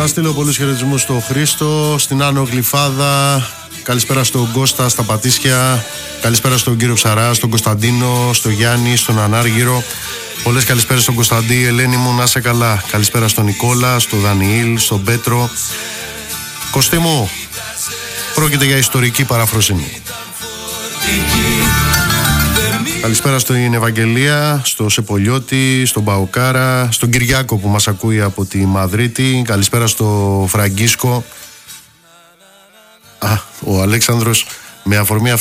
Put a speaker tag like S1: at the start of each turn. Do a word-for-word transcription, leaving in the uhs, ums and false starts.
S1: Θα στείλω πολλούς χαιρετισμούς στο Χρήστο, στην Άνω Γλυφάδα. Καλησπέρα στον Κώστα στα Πατήσια. Καλησπέρα στον κύριο Ψαρά, στον Κωνσταντίνο, στον Γιάννη, στον Ανάργυρο. Πολλές καλησπέρες στον Κωνσταντή, Ελένη μου, να είσαι καλά. Καλησπέρα στον Νικόλα, στον Δανιήλ, στον Πέτρο. Κωστή μου, πρόκειται για ιστορική παραφροσύνη. Καλησπέρα στην Ευαγγελία, στο Σεπολιώτη, στον Παοκάρα, στον Κυριάκο που μας ακούει από τη Μαδρίτη. Καλησπέρα στο Φραγκίσκο. Α, ο Αλέξανδρος με αφορμή